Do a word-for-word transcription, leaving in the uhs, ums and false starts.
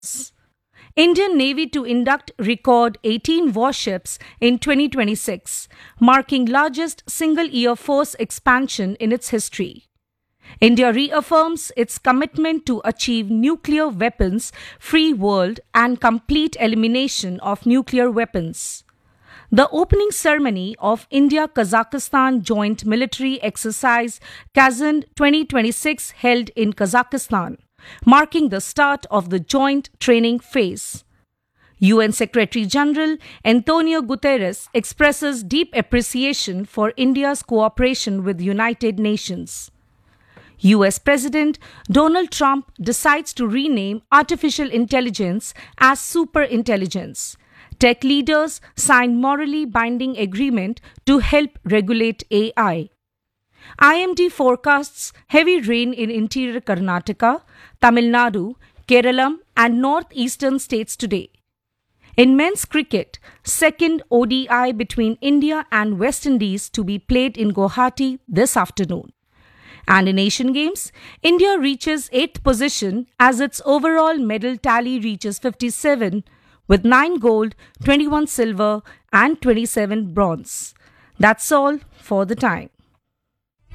Indian Navy to induct record eighteen warships in twenty twenty-six, marking largest single-year force expansion in its history. India reaffirms its commitment to achieve nuclear weapons-free world and complete elimination of nuclear weapons. The opening ceremony of India-Kazakhstan Joint Military Exercise Kazan twenty twenty-six held in Kazakhstan, marking the start of the joint training phase. U N Secretary-General Antonio Guterres expresses deep appreciation for India's cooperation with the United Nations. U S President Donald Trump decides to rename artificial intelligence as superintelligence. Tech leaders sign morally binding agreement to help regulate A I. I M D forecasts heavy rain in interior Karnataka, Tamil Nadu, Kerala and northeastern states today. In men's cricket, second O D I between India and West Indies to be played in Guwahati this afternoon. And in Asian Games, India reaches eighth position as its overall medal tally reaches fifty-seven, with nine gold, twenty-one silver and twenty-seven bronze. That's all for the time.